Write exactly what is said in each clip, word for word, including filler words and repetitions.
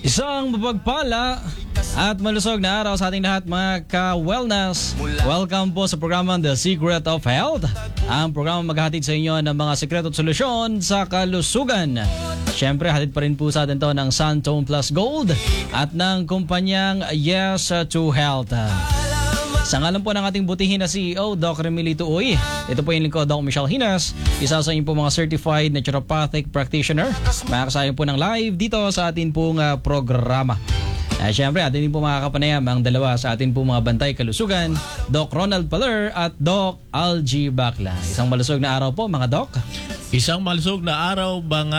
Isang mapagpala at malusog na araw sa ating lahat mga ka-wellness. Welcome po sa programang The Secret of Health. Ang programang maghahatid sa inyo ng mga sekreto at solusyon sa kalusugan. Siyempre, hatid pa rin po sa atin to ng Santone Plus Gold at ng kumpanyang Yes to Health. Sa ngalan po ng ating butihin na C E O, Doc Remilito Uy. Ito po yung lingkod, Doc Michelle Hinas. Isa sa inyo po mga certified naturopathic practitioner. Makakasayang po ng live dito sa atin pong uh, programa. Uh, Siyempre, atin din po makakapanayam ang dalawa sa atin po mga bantay kalusugan, Doc Ronald Paler at Doc Algie Bacla. Isang malusog na araw po mga Doc. Isang malusog na araw mga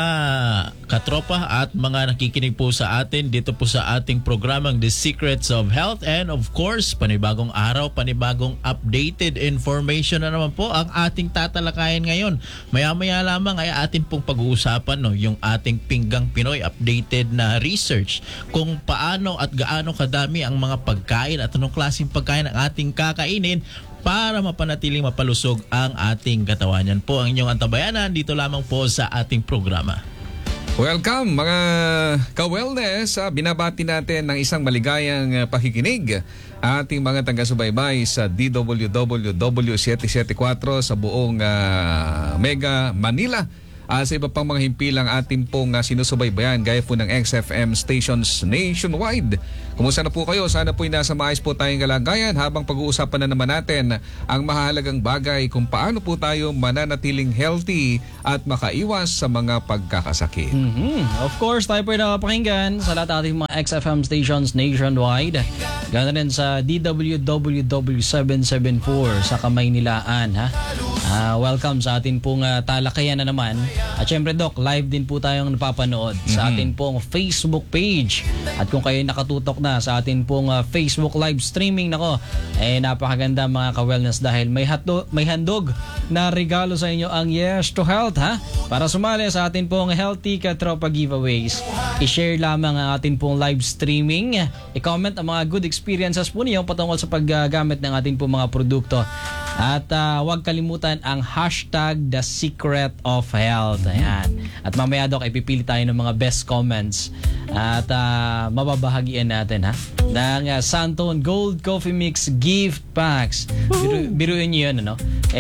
katropa at mga nakikinig po sa atin dito po sa ating programang The Secrets of Health, and of course panibagong araw, panibagong updated information na naman po ang ating tatalakayin ngayon. Maya-maya lamang ay atin pong pag-uusapan no, yung ating Pinggang Pinoy updated na research kung paano at gaano kadami ang mga pagkain at anong klaseng pagkain ang ating kakainin para mapanatiling mapalusog ang ating katawan. Yan po ang inyong antabayanan dito lamang po sa ating programa. Welcome mga ka-wellness. Binabati natin ng isang maligayang pakikinig ating mga taga-subaybay sa D W W W seven seven four sa buong uh, Mega Manila. Uh, sa iba pang mga himpilang ating pong uh, sinusubaybayan gaya po ng X F M stations nationwide. Kumusta na po kayo? Sana po'y nasa maayos po tayong kalagayan habang pag-uusapan na naman natin ang mahalagang bagay kung paano po tayo mananatiling healthy at makaiwas sa mga pagkakasakit. Mm-hmm. Of course, tayo po'y nakapakinggan sa lahat ating mga X F M stations nationwide. Ganoon rin sa D W W W seven seven four sa Kamaynilaan. Ha? Uh, welcome sa atin pong uh, talakayan na naman. At syempre Doc, live din po tayong napapanood mm-hmm. sa atin pong Facebook page. At kung kayo nakatutok na sa atin pong uh, Facebook live streaming, nako, eh napakaganda mga ka-wellness dahil may, hatdo, may handog na regalo sa inyo ang Yes to Health, ha? Para sumali sa atin pong Healthy Katropa giveaways, i-share lamang ang atin pong live streaming, i-comment ang mga good experiences po niyo patungkol sa paggamit ng atin pong mga produkto. At uh, huwag kalimutan ang hashtag The Secret of Health. Ayan. At mamaya Doc, ipipili tayo ng mga best comments at uh, mababahagian natin ha ng uh, Santone Gold Coffee Mix gift packs. Biru biruin nyo yun, ano?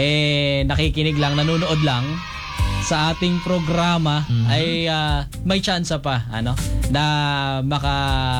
Eh, nakikinig lang, nanonood lang sa ating programa mm-hmm. ay uh, may chance pa ano na maka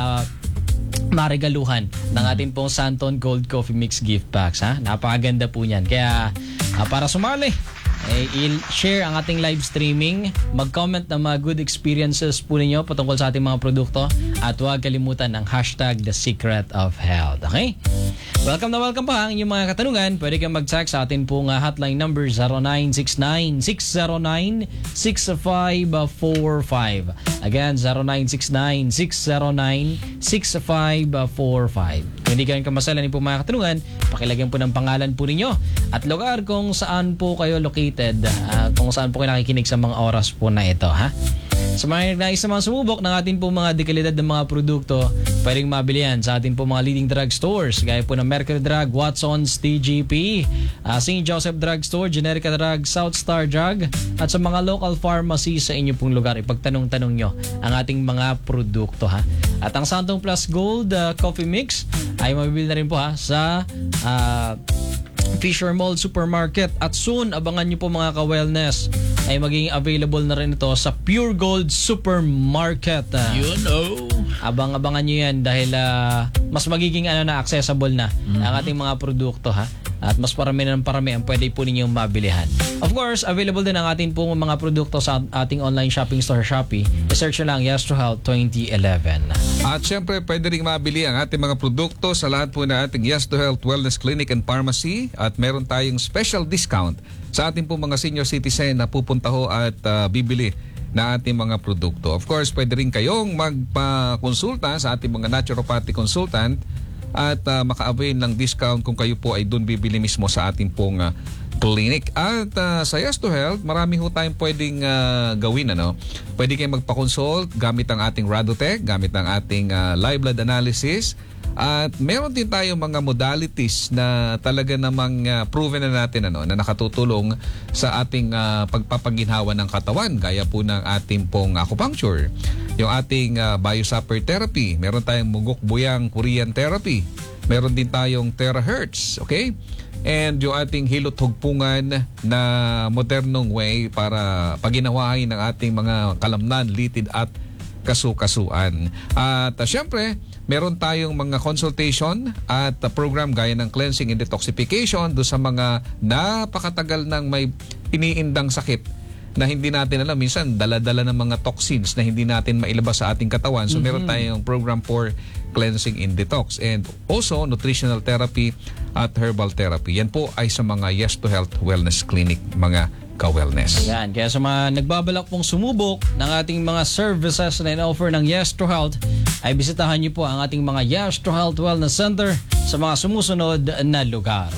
maregaluhan ng ating pong Santone Gold Coffee Mix gift packs, ha? Napakaganda po niyan. Kaya uh, para sumali, eh, i-share ang ating live streaming, mag-comment ng mga good experiences po ninyo patungkol sa ating mga produkto, at huwag kalimutan ang hashtag The Secret of Health. Okay? Welcome na welcome pa ang inyong mga katanungan. Pwede kang mag-text sa atin pong uh, hotline number zero nine six nine, six zero nine, six five four five. Again, zero nine six nine, six zero nine, six five four five. Kung hindi kayo kamasalan po mga katanungan, pakilagyan po ng pangalan po ninyo at lugar kung saan po kayo located, uh, kung saan po kayo nakikinig sa mga oras po na ito, ha? Sa mga nais naman sumubok ng ating po mga dekalidad ng mga produkto, pwedeng mabili yan sa ating po mga leading drug stores gaya po ng Mercury Drug, Watson's, T G P, uh, Saint Joseph Drug Store, Generica Drug, South Star Drug, at sa mga local pharmacy sa inyo pong lugar. Ipagtanong-tanong nyo ang ating mga produkto, ha. At ang Santone Plus Gold uh, Coffee Mix ay mabibili na rin po ha sa uh, Fisher Mall Supermarket, at soon abangan nyo po mga ka-wellness ay magiging available na rin ito sa Pure Gold Supermarket. Uh, you know, abang-abangan nyo yan dahil uh, mas magiging ano na accessible na mm-hmm. ang ating mga produkto, ha, at mas parami ng parami ang pwede po ninyong mabilihan. Of course, available din ang ating po mga produkto sa ating online shopping store Shopee. I-search nyo lang Yes to Health twenty eleven. At syempre, pwede rin mabili ang ating mga produkto sa lahat po na ating Yes to Health Wellness Clinic and Pharmacy, at meron tayong special discount sa ating po mga senior citizen na pupunta ho at uh, bibili na ating mga produkto. Of course, pwede rin kayong magpa-konsulta sa ating mga naturopathic consultant at uh, maka-avail ng discount kung kayo po ay doon bibili mismo sa ating pong uh, clinic. At uh, sa Yes to Health, marami ho tayong pwedeng uh, gawin. Ano? Pwede kayong magpa-consult gamit ang ating Radotech, gamit ang ating uh, live blood analysis, At meron din tayong mga modalities na talaga namang uh, proven na natin ano, na nakatutulong sa ating uh, pagpapaginhawa ng katawan, gaya po ng ating pong acupuncture, yung ating uh, biosupper therapy, meron tayong mugok buyang Korean therapy, meron din tayong terahertz, okay? And yung ating hilot hugpungan na modernong way para paginawahin ng ating mga kalamnan, litid at kasukasuan. At uh, syempre, meron tayong mga consultation at uh, program gaya ng cleansing and detoxification do sa mga napakatagal ng may iniindang sakit na hindi natin alam. Minsan, dala-dala ng mga toxins na hindi natin mailabas sa ating katawan. So, mm-hmm. meron tayong program for cleansing and detox. And also, nutritional therapy at herbal therapy. Yan po ay sa mga Yes to Health Wellness Clinic, mga ka-wellness. Yan. Kaya sa mga nagbabalak pong sumubok ng ating mga services na in-offer ng Yes to Health, ay bisitahan niyo po ang ating mga Yes to Health Wellness Center sa mga sumusunod na lugar.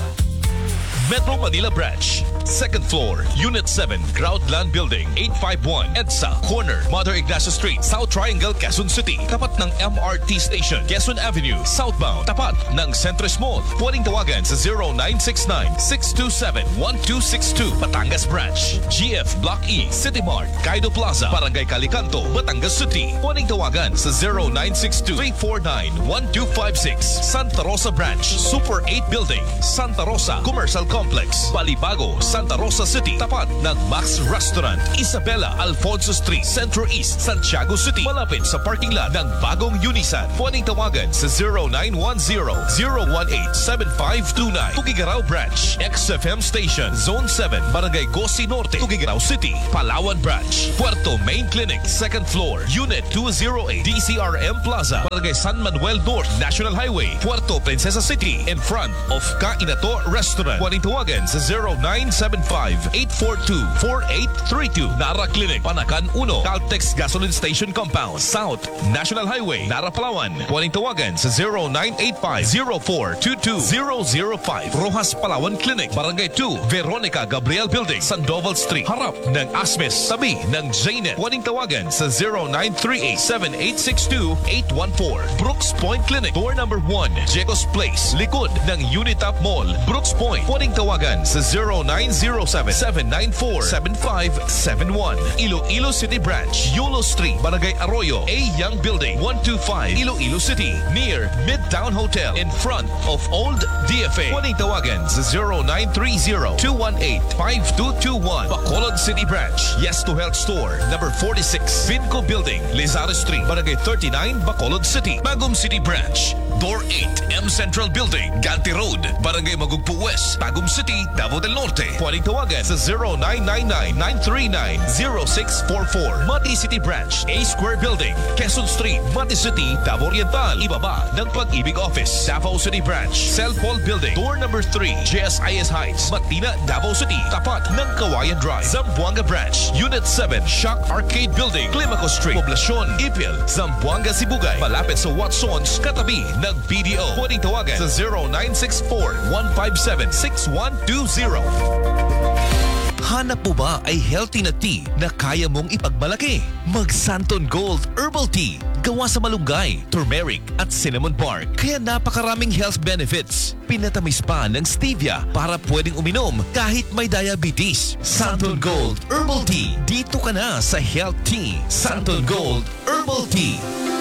Metro Manila Branch, second floor, Unit seven, Groundland Building, eight five one, EDSA, corner, Mother Ignacio Street, South Triangle, Quezon City. Tapat ng M R T Station, Quezon Avenue, southbound. Tapat ng Centris Mall. Pwedeng tawagan sa zero nine six nine, six two seven, one two six two. Batangas Branch, G F Block E, City Mart, Kaido Plaza, Barangay Calicanto, Batangas City. Pwedeng tawagan sa zero nine six two, three four nine, one two five six. Santa Rosa Branch, Super eight Building, Santa Rosa Commercial Complex, Balibago, Santa Rosa City, tapat ng Max Restaurant, Isabela Alfonso Street, Centro East, Santiago City, malapit sa parking lot ng bagong Unisan. Pwedeng tawagan sa zero nine one zero, zero one eight, seven five two nine. Tugigaraw Branch, X F M Station, Zone seven, Barangay Gosi Norte, Tugigaraw City, Palawan Branch, Puerto Main Clinic, second floor, Unit two oh eight, D C R M Plaza, Barangay San Manuel North, National Highway, Puerto Princesa City, in front of Kainato Restaurant. Pwedeng tawagan sa zero nine seven five, eight four two, four eight three two. Nara Clinic, Panakan one, Caltex Gasoline Station Compound, South National Highway, Nara, Palawan. Pwedeng tawagan sa zero nine eight five, zero four two two zero zero five. Rojas Palawan Clinic, Barangay two, Veronica Gabriel Building, Sandoval Street, harap ng Asmis, tabi ng Jnet. Pwedeng tawagan sa zero nine three eight, seven eight six two, eight one four. Brooks Point Clinic, door number one, Jecos Place, likod ng Unitap Mall, Brooks Point. Pwedeng tawagan sa zero nine zero seven, seven nine four, seven five seven one. Iloilo City Branch, Yolo Street, Barangay Arroyo, A Young Building, one two five, Iloilo City, near Midtown Hotel, in front of Old D F A. Pwedeng tawagan sa zero nine three zero, two one eight, five two two one. Bacolod City Branch, Yes to Health Store, number forty-six, Vinco Building, Lizardo Street, Barangay thirty-nine, Bacolod City. Bagum City Branch, Door eight, M Central Building, Ganti Road, Barangay Magugpo West, Bagum City, Davao del Norte. Pwedeng tawagan sa zero nine nine nine, nine three nine, zero six four four. Mati City Branch, A Square Building, Quezon Street, Mati City, Davao Oriental, ibaba ng Pag-ibig Office. Davao City Branch, Cell Paul Building, door number three, J S I S Heights, Matina, Davao City, tapat ng Kawayan Drive. Zamboanga Branch, Unit seven, Shock Arcade Building, Climaco Street, Poblacion, Ipil, Zamboanga, Sibugay, malapit sa Watsons, katabi ng B D O. Pwedeng tawagan sa zero nine six four, one five seven, six one two zero. Hanap mo ba ay healthy na tea na kaya mong ipagmalaki? Mag Santon Gold Herbal Tea. Gawa sa malunggay, turmeric at cinnamon bark. Kaya napakaraming health benefits. Pinatamis pa ng stevia para pwedeng uminom kahit may diabetes. Santon Gold Herbal Tea. Dito ka na sa Health Tea. Santon Gold Herbal Tea.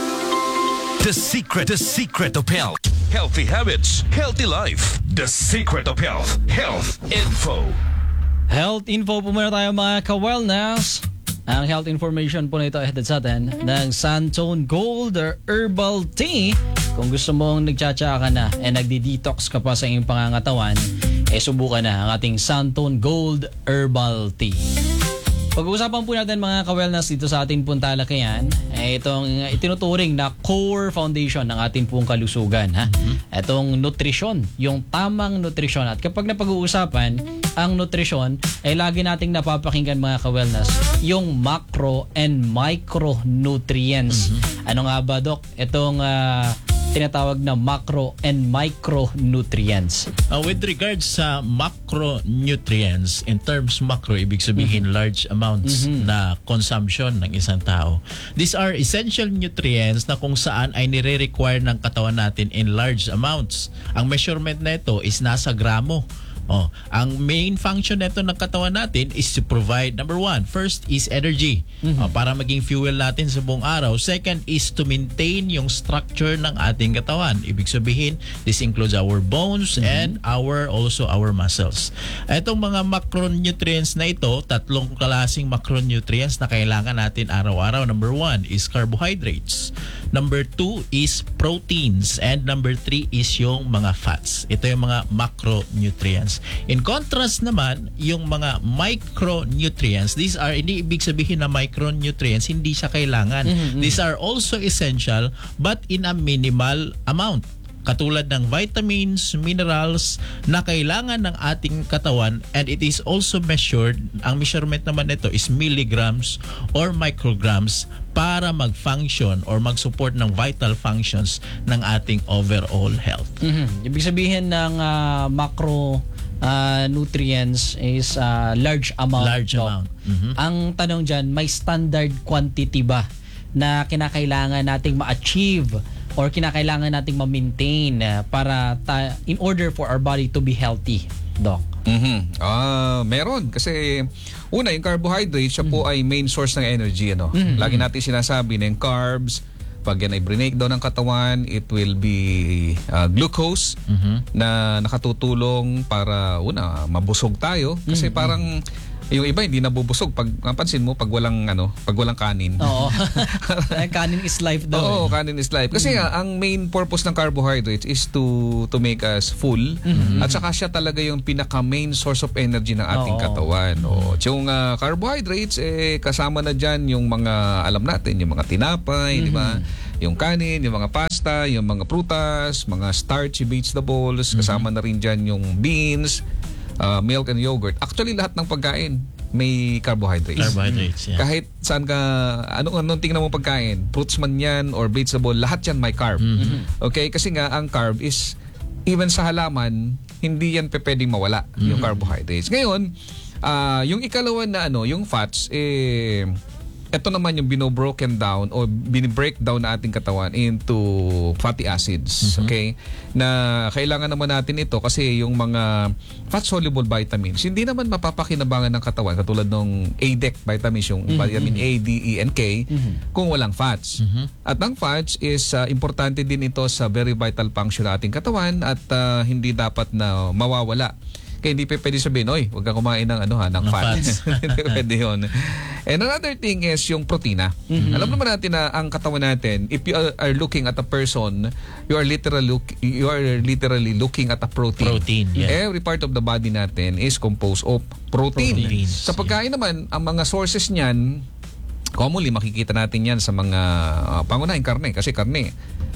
The secret, the secret of health. Healthy habits, healthy life. The secret of health. Health info. Health info po muna tayo mga ka-wellness. Ang health information po na ito ay hatid sa atin ng Santon Gold or Herbal Tea. Kung gusto mong nagtsatsa ka na eh nagdi-detox ka pa sa iyong pangangatawan, eh subukan na ang ating Santon Gold Herbal Tea. Pag-uusapan po natin mga ka-wellness dito sa ating pong talakayan, eh, itong itinuturing na core foundation ng ating pong kalusugan. Ha? Mm-hmm. Itong nutrisyon, yung tamang nutrisyon. At kapag napag-uusapan ang nutrisyon, ay eh, lagi nating napapakinggan mga ka-wellness, yung macro and micronutrients. Mm-hmm. Ano nga ba, Dok? Itong uh, tinatawag na macro and micronutrients. Uh, with regards sa macronutrients, in terms macro, ibig sabihin large amounts na consumption ng isang tao. These are essential nutrients na kung saan ay nire-require ng katawan natin in large amounts. Ang measurement na ito is nasa gramo. Oh, ang main function nito ng katawan natin is to provide, number one, first is energy, oh, para maging fuel natin sa buong araw. Second is to maintain yung structure ng ating katawan. Ibig sabihin, this includes our bones and our also our muscles. Itong mga macronutrients na ito, tatlong klaseng macronutrients na kailangan natin araw-araw. Number one is carbohydrates. Number two is proteins. And number three is yung mga fats. Ito yung mga macronutrients. In contrast naman, yung mga micronutrients, these are, hindi ibig sabihin na micronutrients, hindi siya kailangan. Mm-hmm. These are also essential but in a minimal amount. Katulad ng vitamins, minerals na kailangan ng ating katawan, and it is also measured, ang measurement naman nito is milligrams or micrograms para mag-function or mag-support ng vital functions ng ating overall health. Mm-hmm. Ibig sabihin ng uh, macro uh, nutrients is uh, large amount. Large Doc. amount. Mm-hmm. Ang tanong dyan, may standard quantity ba na kinakailangan nating ma-achieve or kinakailangan nating ma-maintain uh, para ta- in order for our body to be healthy, Doc? Mhm. Ah, meron kasi una yung carbohydrates siya po ay main source ng energy, ano. Mhm. Lagi natin sinasabi na yung carbs, pag yan ay breakdown ng katawan, it will be uh, glucose na nakatutulong para una mabusog tayo kasi parang yung iba hindi nabubusog pag napansin mo pag walang ano, pag walang kanin. Oo. Kanin is life daw. Oo, eh. kanin is life. Kasi nga, ang main purpose ng carbohydrates is to to make us full. At saka siya talaga yung pinaka main source of energy ng ating Oo. katawan. O, yung uh, carbohydrates eh kasama na diyan yung mga alam natin, yung mga tinapay, di ba? Yung kanin, yung mga pasta, yung mga prutas, mga starchy vegetables, kasama na rin diyan yung beans, uh, milk and yogurt. Actually lahat ng pagkain may carbohydrates. Carbohydrates, yeah. Kahit saan ka, anong, anong tingnan mo pagkain, fruits man yan or vegetable, lahat yan may carb. Okay? Kasi nga, ang carb is, even sa halaman, hindi yan pe pwedeng mawala, yung carbohydrates. Ngayon, uh, yung ikalawa na ano, yung fats, eh, ito naman yung binobroken down o binibreak down na ating katawan into fatty acids. Okay? Na kailangan naman natin ito kasi yung mga fat-soluble vitamins, hindi naman mapapakinabangan ng katawan katulad ng A D E C vitamins, yung vitamin A, D, E, and K, kung walang fats. At ang fats is uh, importante din ito sa very vital function ng ating katawan at uh, hindi dapat na mawawala. Kaya hindi pa pwede sabihin, oy, huwag kang kumain ng, ano, ha, ng Ng fats. Hindi pwede yun. And another thing is yung protina. Alam naman natin na ang katawan natin, if you are looking at a person, you are literally, look, you are literally looking at a protein. Protein, yeah. Every part of the body natin is composed of protein. Proteins, Sa pagkain naman, ang mga sources niyan, commonly makikita natin yan sa mga uh, pangunahing karne. Kasi karne,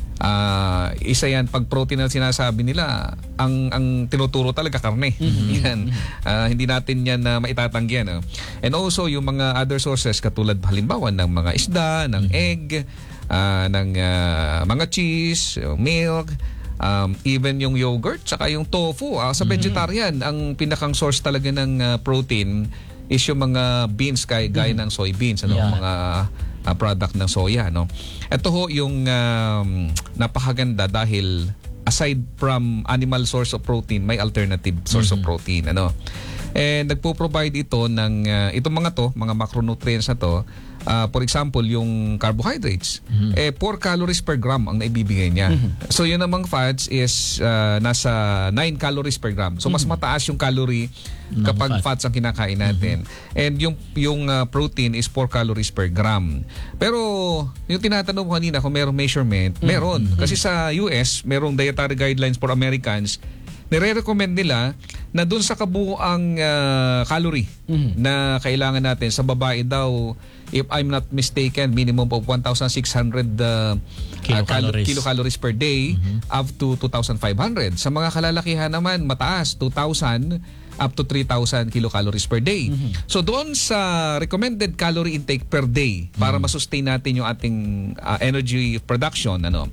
Uh, isa yan, pag protein na sinasabi nila, ang ang tinuturo talaga karne. Yan. Uh, hindi natin yan na uh, maitatanggihan. Uh. And also, yung mga other sources, katulad halimbawa ng mga isda, ng egg, uh, ng uh, mga cheese, milk, um, even yung yogurt, saka yung tofu. Uh, sa vegetarian, ang pinakang source talaga ng uh, protein is yung mga beans, gaya, gaya ng soybeans, ano, Yeah. mga uh, product ng soya, no. Ito ho yung um, napakaganda dahil aside from animal source of protein, may alternative source of protein, ano. And nagpo-provide ito ng uh, itong mga to, mga macronutrients na to. Uh, for example, yung carbohydrates, eh four calories per gram ang naibibigay niya. So yun namang fats is uh, nasa nine calories per gram. So mas mataas yung calorie kapag fat. fats ang kinakain natin. And yung yung uh, protein is four calories per gram. Pero yung tinatanong ko kanina kung merong measurement, meron. Kasi sa U S, merong dietary guidelines for Americans. Nire-recommend nila na dun sa kabuuang uh, calorie na kailangan natin sa babae daw, if I'm not mistaken, minimum of one thousand six hundred uh, Kilocalories. uh, kilocalories per day up to two thousand five hundred. Sa mga kalalakihan naman, mataas, two thousand up to three thousand kilocalories per day. So doon sa recommended calorie intake per day para masustain natin yung ating uh, energy production, ano,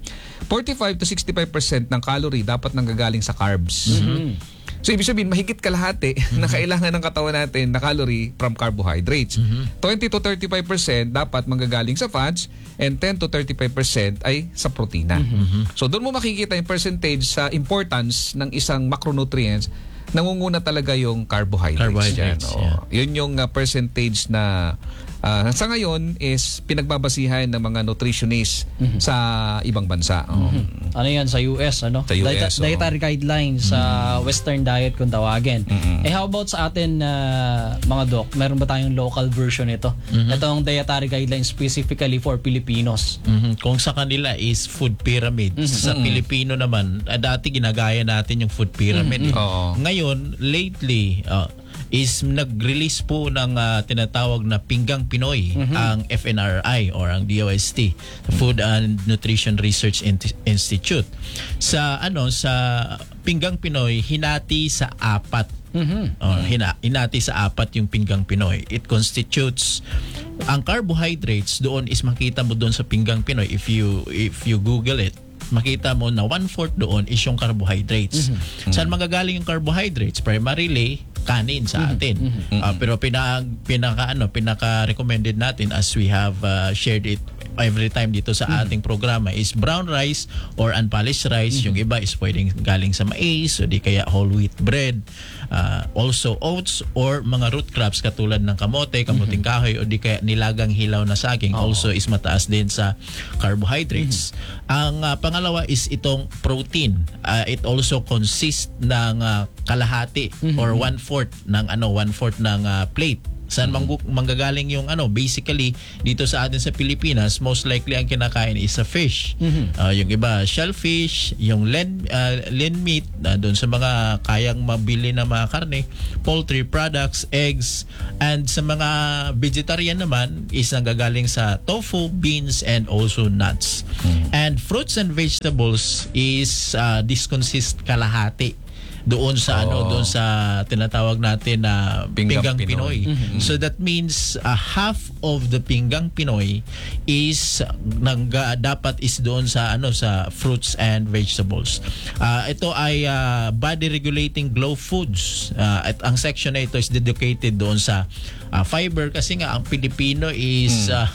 forty-five to sixty-five percent ng calorie dapat nanggagaling sa carbs. Mm-hmm. So ibig sabihin, mahigit kalahati mm-hmm. na kailangan ng katawan natin na calorie from carbohydrates. Mm-hmm. twenty to thirty-five percent dapat manggagaling sa fats and ten to thirty-five percent ay sa protina. Mm-hmm. So doon mo makikita yung percentage sa importance ng isang macronutrients. Nangunguna talaga yung carbohydrates. Carbohydrates, yan, yeah. Yun yung uh, percentage na uh, sa ngayon is pinagbabasihan ng mga nutritionists mm-hmm. sa ibang bansa. Mm-hmm. Ano yan sa U S, ano? Sa U S, Diet- oh. dietary guidelines sa mm-hmm. Western diet kung tawagin. Mm-hmm. Eh how about sa atin uh, mga doc? Meron ba tayong local version nito? Mm-hmm. Itong dietary guidelines specifically for Filipinos. Mm-hmm. Kung sa kanila is food pyramid. Mm-hmm. Sa mm-hmm. Pilipino naman, uh, dati ginagaya natin yung food pyramid. Mm-hmm. Oo. Ngayon, lately, uh, is nag-release po ng uh, tinatawag na Pinggang Pinoy, mm-hmm. ang F N R I or ang D O S T, Food and Nutrition Research Institute. Sa ano sa Pinggang Pinoy, hinati sa apat. Mm-hmm. Uh, hina, hinati sa apat yung Pinggang Pinoy. It constitutes ang carbohydrates doon is makita mo doon sa Pinggang Pinoy if you if you Google it. Makita mo na one-fourth doon is yung carbohydrates. Mm-hmm. Saan magagaling yung carbohydrates? Primarily, kanin sa atin. Mm-hmm. Uh, pero pinaka, pinaka, ano, pinaka-recommended natin as we have uh, shared it every time dito sa mm-hmm. ating programa is brown rice or unpolished rice. Mm-hmm. Yung iba is pwedeng galing sa mais o di kaya whole wheat bread. Uh, also oats or mga root crops katulad ng kamote, kamuting kahoy o di kaya nilagang hilaw na saging. Oh. Also is mataas din sa carbohydrates. Mm-hmm. Ang uh, pangalawa is itong protein. Uh, it also consists ng uh, kalahati mm-hmm. or one-fourth ng ano one-fourth ng uh, plate. Saan mm-hmm. manggagaling yung ano? Basically, dito sa atin sa Pilipinas, most likely ang kinakain is sa fish. Mm-hmm. Uh, yung iba, shellfish, yung len, uh, lean meat, uh, doon sa mga kayang mabili na mga karne, poultry products, eggs, and sa mga vegetarian naman is nanggagaling sa tofu, beans, and also nuts. Mm-hmm. And fruits and vegetables is, uh, this consists kalahati doon sa oh. ano doon sa tinatawag natin na Pinggang, Pinggang Pinoy. Pinoy. Mm-hmm. So that means uh, half of the Pinggang Pinoy is nang dapat is doon sa ano sa fruits and vegetables. Uh, ito ay uh, body regulating glow foods. Uh, at ang section na ito is dedicated doon sa uh, fiber kasi nga ang Pilipino is mm. uh,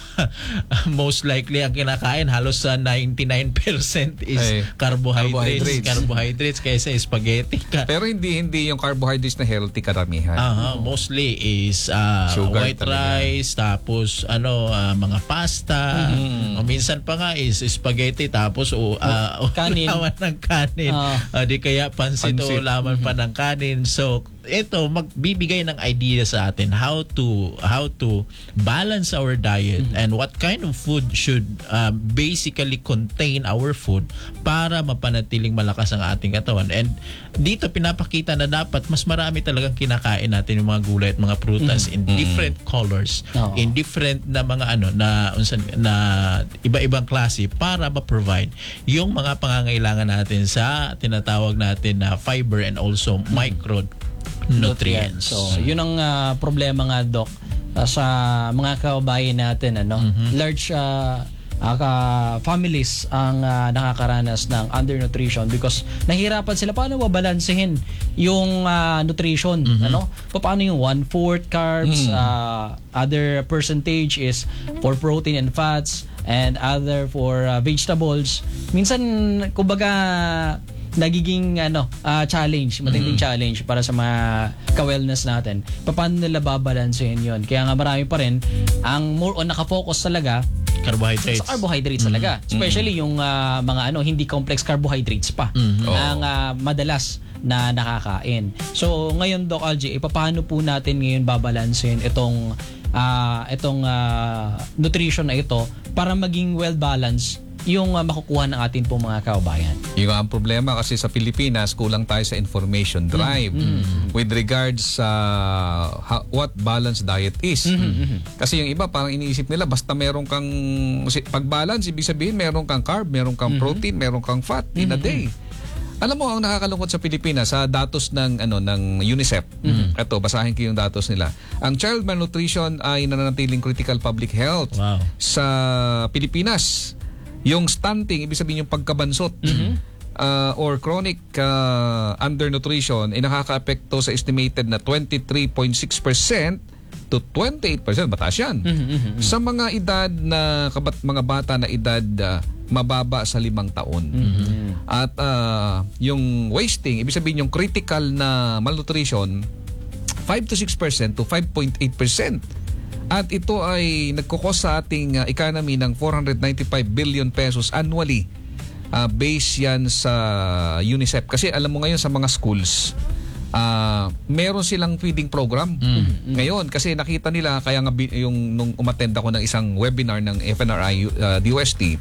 most likely ang kinakain halos sa uh, ninety-nine percent is ay, carbohydrates, carbohydrates, carbohydrates kaysa spaghetti. Pero hindi hindi yung carbohydrates na healthy karamihan. Uh-huh. Mostly is uh, white talaga. Rice, tapos ano uh, mga pasta. Mm-hmm. O minsan pa nga is spaghetti tapos uh, uh, kanin. Ulaman ng kanin. Uh, uh, di kaya pansit, pansit. O ulaman mm-hmm. pa ng kanin. So ito magbibigay ng idea sa atin how to how to balance our diet mm-hmm. and what kind of food should uh, basically contain our food para mapanatiling malakas ang ating katawan. And dito pinapakita na dapat mas marami talagang kinakain natin yung mga gulay at mga prutas mm-hmm. in different colors, oh. in different na mga ano na unsan na iba-ibang klase para ma-provide yung mga pangangailangan natin sa tinatawag natin na fiber and also mm-hmm. micro nutrients. So, yun ang uh, problema nga doc uh, sa mga kababayan natin ano, mm-hmm. large uh, uh, families ang uh, nakakaranas ng undernutrition because nahihirapan sila paano babalansehin yung uh, nutrition, mm-hmm. ano? Paano yung one-fourth carbs, mm-hmm. uh, other percentage is for protein and fats and other for uh, vegetables. Minsan kumbaga nagiging ano uh, challenge, matinding mm-hmm. challenge para sa mga ka-wellness natin. Paano nila babalansehin 'yon? Kaya nga marami pa rin ang more on naka-focus talaga carbohydrates. Sa carbohydrates mm-hmm. talaga. Especially mm-hmm. yung uh, mga ano hindi complex carbohydrates pa mm-hmm. ang uh, madalas na nakakain. So ngayon Doc Algie, eh, paano po natin ngayon babalansehin itong uh, itong uh, nutrition na ito para maging well-balanced yung uh, makukuha ng atin pong mga kababayan. Yung ang problema kasi sa Pilipinas, kulang tayo sa information drive mm-hmm. with regards sa uh, how, what balanced diet is. Mm-hmm. Kasi yung iba parang iniisip nila basta meron kang pag balance, ibig sabihin meron kang carb, meron kang mm-hmm. protein, meron kang fat mm-hmm. in a day. Alam mo ang nakakalungkot sa Pilipinas sa datos ng ano ng UNICEF. Mm-hmm. Ito, basahin ko yung datos nila. Ang child malnutrition ay nananatiling critical public health wow. sa Pilipinas. Yung stunting, ibig sabihin yung pagkabansot, uh, or chronic uh, undernutrition, ay nakaka-apekto sa estimated na twenty-three point six percent to twenty-eight percent, mataas yan, sa mga edad na kabat, mga bata na edad uh, mababa sa limang taon. At uh, yung wasting, ibig sabihin yung critical na malnutrition, five to six percent to five point eight percent. At ito ay nagkukos sa ating uh, economy ng four hundred ninety-five billion pesos annually. Uh, base yan sa UNICEF. Kasi alam mo ngayon sa mga schools, uh, meron silang feeding program. Mm. Ngayon, kasi nakita nila, kaya nga yung nung umattend ako ng isang webinar ng F N R I uh, D O S T,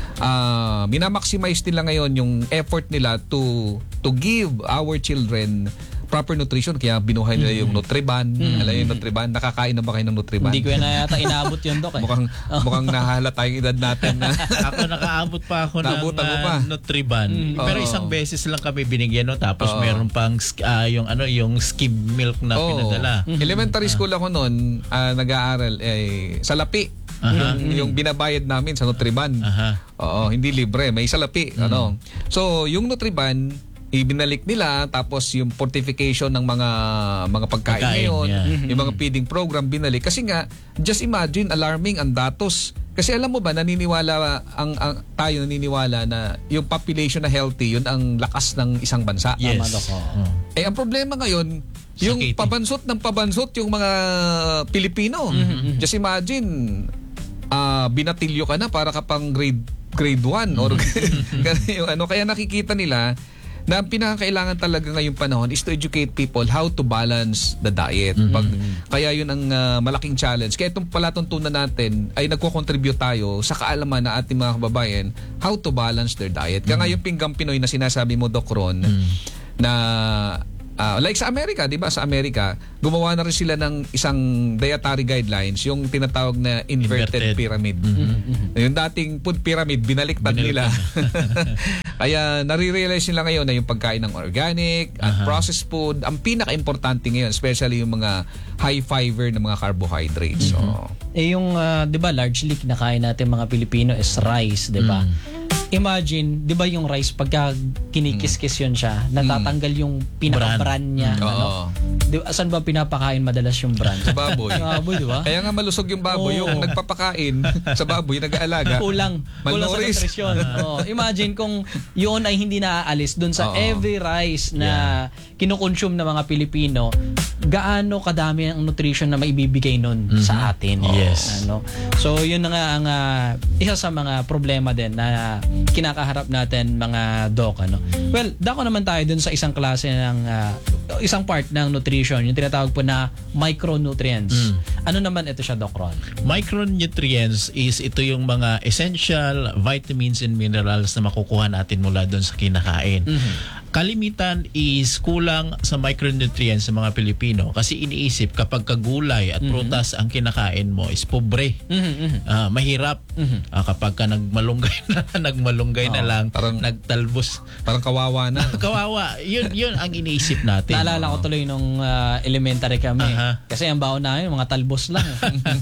uh, minamaximize nila ngayon yung effort nila to to give our children proper nutrition, kaya binuhay nila yung Nutriban. Mm. Alam yung Nutriban, nakakain na ba kayo ng Nutriban? Hindi ko na yata inaabot yun, Dok. Eh. mukhang, mukhang nahala tayong edad natin. Na ako nakaabot pa ako ng pa. uh, Nutriban. Mm. Pero Oo. isang beses lang kami binigyan, no? Tapos Oo. meron pang uh, yung ano yung skim milk na Oo. pinadala. Elementary school ako noon, uh, nag-aaral eh, sa Lapi. Aha. Yung, yung binabayad namin sa Nutriban. Aha. Oo, hindi libre, may salapi. Mm. Ano. So, yung Nutriban, ibinalik nila, tapos yung fortification ng mga mga pagkain, Pagkain, ngayon, yeah. yung mga feeding program binalik. Kasi nga, just imagine, alarming ang datos. Kasi alam mo ba, naniniwala ang, ang tayo naniniwala na yung population na healthy, yun ang lakas ng isang bansa. Yes. Tama, Dok. Oh. Eh, ang problema ngayon, yung Sakit. pabansot ng pabansot yung mga Pilipino. Mm-hmm. Just imagine, uh, binatilyo ka na para ka pang grade grade one or yung ano, kaya nakikita nila na ang pinakakailangan talaga ngayong panahon is to educate people how to balance the diet. Pag, kaya yun ang uh, malaking challenge. Kaya itong palatuntunan natin ay nagko-contribute tayo sa kaalaman na ating mga kababayan how to balance their diet. Kaya nga yung pinggang Pinoy na sinasabi mo, Doc Ron, na Uh, like sa Amerika, di ba? Sa Amerika, gumawa na rin sila ng isang dietary guidelines, yung tinatawag na inverted, Inverted. pyramid. Mm-hmm. Yung dating food pyramid, binaliktad nila. Kaya nare-realize nila ngayon na yung pagkain ng organic at Aha. processed food, ang pinaka-importante ngayon, especially yung mga high fiber na mga carbohydrates. So, Eh yung, uh, di ba, largely kinakain natin mga Pilipino is rice, di ba? Imagine, di ba yung rice, pagka kinikis-kis yun siya, natatanggal yung pinaka-bran niya. Oo. Ano? Di, saan ba pinapakain madalas yung bran? sa baboy. Yung baboy, di ba? Kaya nga malusog yung baboy, Oo. yung nagpapakain sa baboy, nag-aalaga. Kulang. Kulang sa Malnourished. nutrisyon. Oo. Imagine kung yun ay hindi naaalis dun sa Oo. every rice na kinukonsume ng mga Pilipino, gaano kadami ang nutrition na maibibigay nun sa atin. Yes. Ano? So yun na nga ang uh, isa sa mga problema din na kinakaharap natin mga doc. Ano? Well, dako naman tayo dun sa isang klase ng uh, isang part ng nutrition, yung tinatawag po na micronutrients. Ano naman ito siya, Doc Ron? Micronutrients is ito yung mga essential vitamins and minerals na makukuha natin mula doon sa kinakain. Kalimitan is kulang sa micronutrients sa mga Pilipino kasi iniisip kapag kagulay at prutas ang kinakain mo is pobre. Ah, mahirap. Ah, kapag ka nagmalunggay na, nagmalunggay na Oo, lang, parang- nagtalbos. Parang kawawa na. Kawawa. Yun, yun ang iniisip natin. Naalala ko tuloy nung uh, elementary kami. Aha. Kasi ang baon namin, mga talbos lang.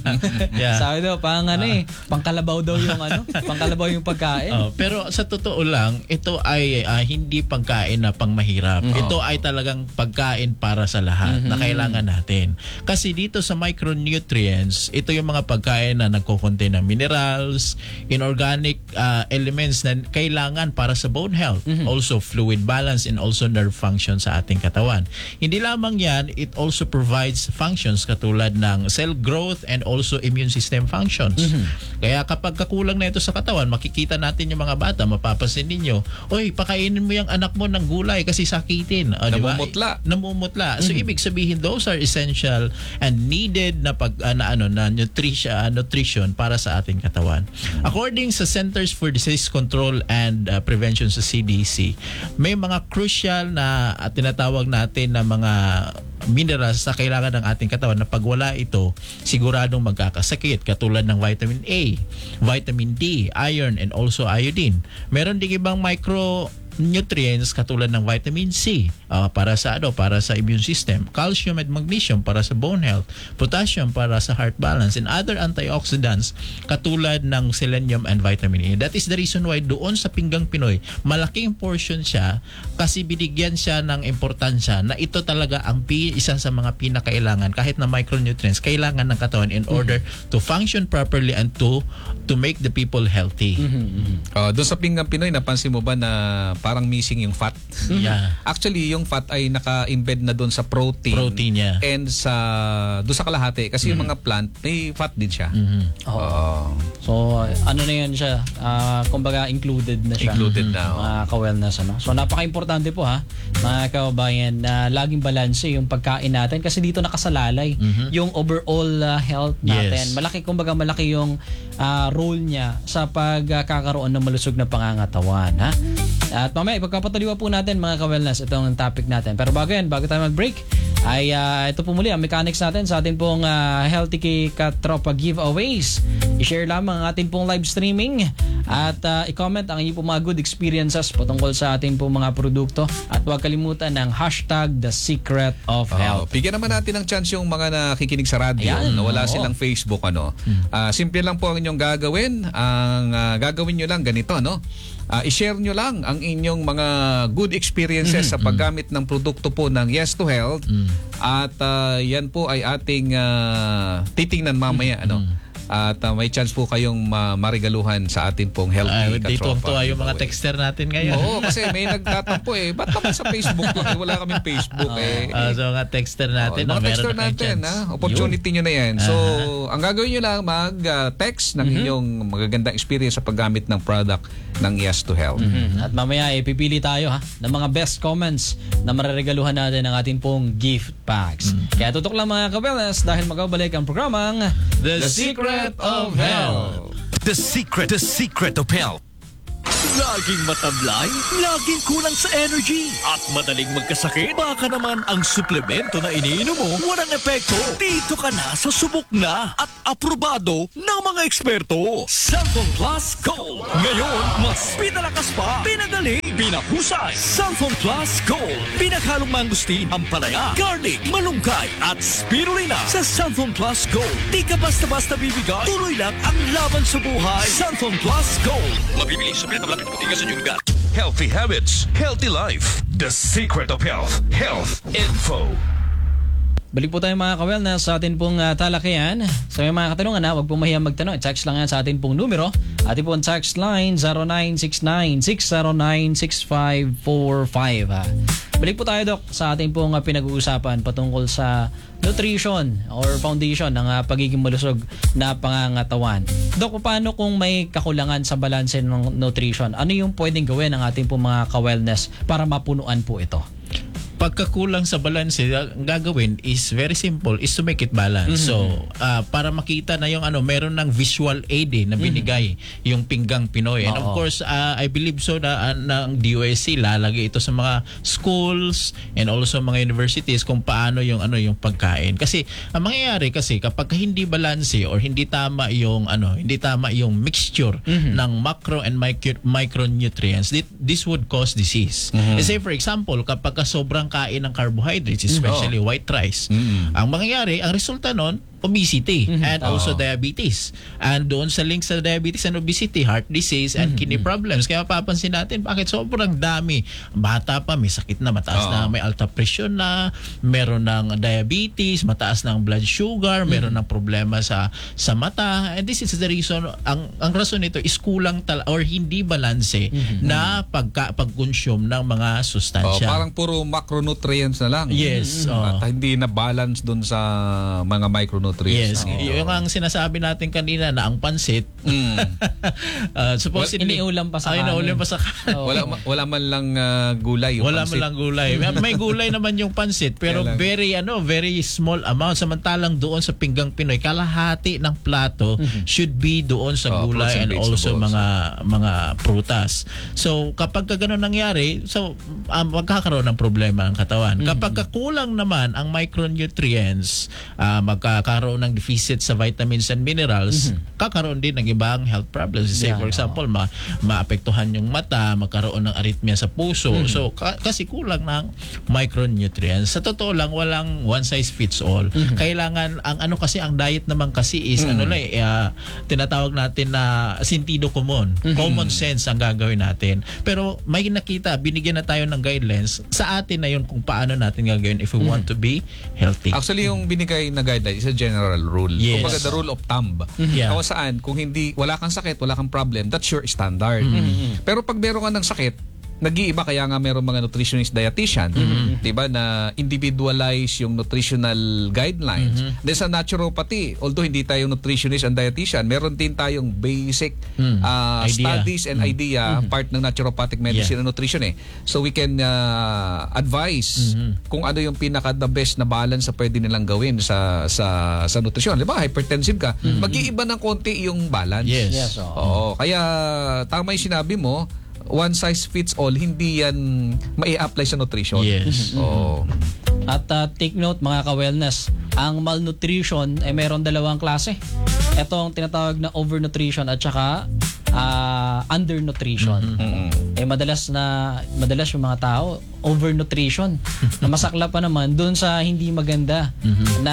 Yeah. Sabi daw, pang ano eh, pangkalabaw daw yung ano, pangkalabaw yung pagkain. Oh, pero sa totoo lang, ito ay ah, hindi pagkain na pangmahirap. Ito ay talagang pagkain para sa lahat na kailangan natin. Kasi dito sa micronutrients, ito yung mga pagkain na nagko-contain ng minerals, inorganic ah, elements na kailangan para sa bone health, also fluid balance and also nerve function sa ating katawan. Hindi lamang yan, it also provides functions katulad ng cell growth and also immune system functions. Kaya kapag kakulang na ito sa katawan, makikita natin yung mga bata, mapapansin ninyo, oy, pakainin mo yung anak mo ng gulay kasi sakitin. O, di ba? Namumutla. Namumutla. So ibig sabihin those are essential and needed na pag uh, na ano na nutrition uh, nutrition para sa ating katawan. According sa Centers for Disease Control and uh, Prevention sa C D C, may mga crucial na uh, tinatawag natin na mga minerals na kailangan ng ating katawan na pag wala ito, siguradong magkakasakit katulad ng vitamin A, vitamin D, iron and also iodine. Meron ding ibang micro nutrients katulad ng vitamin C uh, para sa ano para sa immune system, calcium at magnesium para sa bone health, potassium para sa heart balance, and other antioxidants katulad ng selenium and vitamin E. That is the reason why doon sa Pinggang Pinoy, malaking portion siya kasi binigyan siya ng importansya na ito talaga ang pi- isa sa mga pinakailangan kahit na micronutrients kailangan ng katawan in order mm-hmm. to function properly and to to make the people healthy. Mm-hmm. Uh, doon sa Pinggang Pinoy, napansin mo ba na parang missing yung fat? Yeah. Actually, yung fat ay naka-embed na doon sa protein. Protein, yeah. And sa doon sa kalahati kasi mm-hmm. yung mga plant may fat din siya. Mm-hmm. Oh. Uh, so ano na yan siya? Uh, kumbaga included na siya. Included na. Mga ka-wellness ano. So napaka-importante po ha, mga kababayan, na laging balanse yung pagkain natin kasi dito nakasalalay mm-hmm. yung overall uh, health natin. Yes. Malaki kumbaga malaki yung uh, role niya sa pagkakaroon ng malusog na pangangatawan ha. At mamaya ipagpapatuloy po natin mga ka-wellness itong topic natin. Pero bago yan, bago tayo mag-break, ay uh, ito po muli ang mechanics natin sa ating pong uh, Healthy Cake Katropa giveaways. I-share lamang ang ating pong live streaming at uh, i-comment ang inyong pong mga good experiences patungkol sa ating pong mga produkto at huwag kalimutan ng hashtag The Secret of Health. Uh, bigyan naman natin ng chance yung mga nakikinig sa radyo Ayan, na wala oo. silang Facebook ano. Uh, simple lang po ang inyong gagawin. Ang uh, gagawin nyo lang ganito no. Uh, i-share nyo lang ang inyong mga good experiences mm-hmm. sa paggamit ng produkto po ng Yes to Health mm-hmm. at uh, yan po ay ating uh, titingnan mamaya mm-hmm. ano. At uh, may chance po kayong ma- marigaluhan sa atin pong Healthy Katropa. Dito tuwa yung mga texter natin ngayon. Oo, kasi may nagtatampo eh. Ba't naman sa Facebook lang? Wala kaming Facebook eh. Uh, so mga texter natin. Oh, mga na texter na natin, ha? Opportunity nyo na yan. So, uh-huh. ang gagawin nyo lang, mag-text uh, ng mm-hmm. inyong magagandang experience sa paggamit ng product ng Yes to Health. Mm-hmm. At mamaya, ipipili tayo ha, ng mga best comments na mariregaluhan natin ng ating pong gift packs. Mm-hmm. Kaya tutok lang mga ka-wellness dahil magabalik ang programang The, The Secret of Health. The secret, the secret of health. Laging matablay, laging kulang sa energy, at madaling magkasakit. Baka naman ang suplemento na iniinom mo walang epekto. Dito ka na sa subok na at aprobado ng mga eksperto. Cellphone Plus Gold. Ngayon, mas pinalakas pa, pinagaling, pinahusay. Cellphone Plus Gold. Pinaghalong mangustin, ampalaya, garlic, malunggay, at spirulina. Sa Cellphone Plus Gold, di ka basta-basta bibigay. Tuloy lang ang laban sa buhay. Cellphone Plus Gold. Mabibili sa pinatablapit puti sa inyong lugar. Healthy habits, healthy life. The secret of health. Health info. Balik po tayo mga ka-wellness sa atin pong uh, talakayan. Sa may mga katanungan na, huwag po mahiyang magtanong. Text lang yan sa atin pong numero. Atin pong text line zero nine six nine six zero nine six five four five. Ha. Balik po tayo, Dok, sa ating pong uh, pinag-uusapan patungkol sa nutrition or foundation ng uh, pagiging malusog na pangangatawan. Dok, paano kung may kakulangan sa balanse ng nutrition? Ano yung pwedeng gawin ng ating pong mga ka-wellness para mapunuan po ito? Pagkakulang sa balance, ang gagawin is very simple, is to make it balance. Mm-hmm. So, uh, para makita na yung ano, meron ng visual aid eh, na binigay mm-hmm. yung Pinggang Pinoy. And Oo. of course, uh, I believe so na uh, ng D O S C lalagay ito sa mga schools and also mga universities kung paano yung ano yung pagkain. Kasi ang mangyayari kasi kapag hindi balance or hindi tama yung ano, hindi tama yung mixture mm-hmm. ng macro and micro, micronutrients, this, this would cause disease. Mm-hmm. Say for example, kapag sobrang kain ng carbohydrates, especially oh. white rice. Mm-hmm. Ang mangyayari, ang resulta nun, obesity mm-hmm. and oh. also diabetes. And doon sa link sa diabetes and obesity, heart disease and mm-hmm. kidney problems. Kaya mapapansin natin bakit sobrang dami. Bata pa, may sakit na, mataas oh. na, may alta pressure na, meron ng diabetes, mataas ng blood sugar, mm-hmm. meron ng problema sa sa mata. And this is the reason, ang ang rason nito is kulang tal or hindi balanse mm-hmm. na pagka, pag-consume ng mga sustansya. Oh, parang puro macronutrients na lang. Yes. Mm-hmm. Oh. At hindi na balance doon sa mga micronutrients. Yes, oh. yung ang sinasabi natin kanina na ang pansit. Mm. uh, supposedly well, iniulam pa sa kanin. Iniulam pa sa kanin. Oh. wala wala man lang uh, gulay yung wala pansit. man lang gulay. May gulay naman yung pansit pero very ano, very small amount, samantalang doon sa Pinggang Pinoy kalahati ng plato mm-hmm. should be doon sa oh, gulay and, and also mga mga prutas. So kapag gano'n nangyari, so um, magkakaroon ng problema ang katawan. Mm-hmm. Kapag kulang naman ang micronutrients, uh, magkakaroon magkaroon ng deficit sa vitamins and minerals, kakaroon din ng ibang health problems. Say, Yeah, for example, ma maapektuhan yung mata, magkaroon ng arrhythmia sa puso. So, ka- kasi kulang ng micronutrients. Sa totoo lang, walang one size fits all. Kailangan, ang ano kasi, ang diet naman kasi is, ano lang, eh, ah, tinatawag natin na sentido común. Common sense ang gagawin natin. Pero may nakita, binigyan na tayo ng guidelines. Sa atin na yun kung paano natin gagawin if we want to be healthy. Actually, yung binigay na guideline is a general rule. Yes. Kumbaga, the rule of thumb. Yeah. Kung saan, kung hindi, wala kang sakit, wala kang problem, that's your standard. Pero pag meron ka ng sakit, nag-iiba, kaya nga meron mga nutritionist dietitian, di ba, na individualize yung nutritional guidelines. Then sa naturopathy, although hindi tayo nutritionist and dietitian, meron din tayong basic uh, Idea. studies and idea, part ng naturopathic medicine and nutrition eh. So we can uh, advise kung ano yung pinaka the best na balance na pwede nilang gawin sa sa sa nutrisyon. Di ba, hypertensive ka, mag-iiba ng konti yung balance. Yes. Yes, oo. Oo, kaya tama yung sinabi mo, one size fits all, hindi yan mai-apply sa nutrition. Yes. Oo. At uh, take note mga ka-wellness, ang malnutrition ay meron dalawang klase. Ito ang tinatawag na overnutrition at saka uh, undernutrition. Eh madalas na madalas yung mga tao overnutrition. Na masakla pa naman doon sa hindi maganda na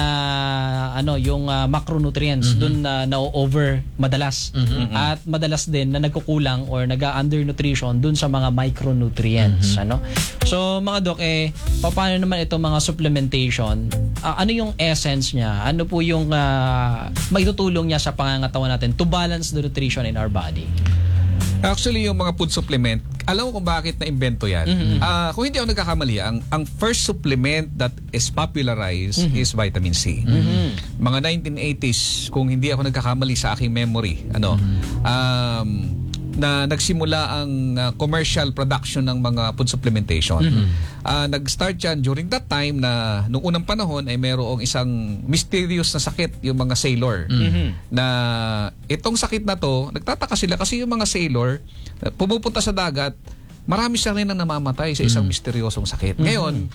ano yung uh, macronutrients doon na na-over madalas. At madalas din na nagkukulang or nag-undernutrition doon sa mga micronutrients, ano? So mga doc, eh paano naman itong mga supplementation? Uh, ano yung essence niya? Ano po yung uh, maitutulong niya sa pangangatawan natin to balance the nutrition in our body? Actually, yung mga food supplement, alam mo kung bakit na-invento yan? Ah, kung hindi ako nagkakamali, ang, ang first supplement that is popularized is vitamin C. Mga nineteen eighties, kung hindi ako nagkakamali sa aking memory, ano, um, na nagsimula ang uh, commercial production ng mga food supplementation. Uh, nag-start yan during that time na nung unang panahon ay mayroong isang mysterious na sakit, yung mga sailor. Na itong sakit na to, nagtataka sila kasi yung mga sailor, uh, pumupunta sa dagat, marami siya rin ang namamatay sa isang misteryosong sakit. Ngayon,